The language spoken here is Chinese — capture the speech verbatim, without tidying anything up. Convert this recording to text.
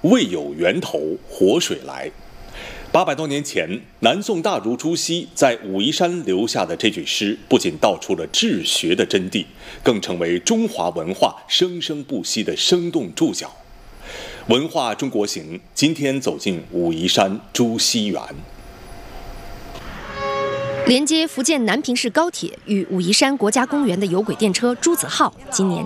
未有源头活水来。八百多年前，南宋大儒朱熹在武夷山留下的这句诗，不仅道出了治学的真谛，更成为中华文化生生不息的生动注脚。文化中国行，今天走进武夷山朱熹园。 连接福建南平市高铁与武夷山国家公园的有轨电车朱子号，今年